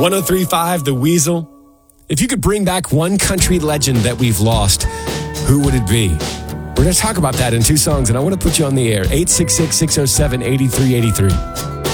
1035 The Weasel. If you could bring back one country legend that we've lost, who would it be? We're going to talk about that in two songs, and I want to put you on the air. 866-607-8383.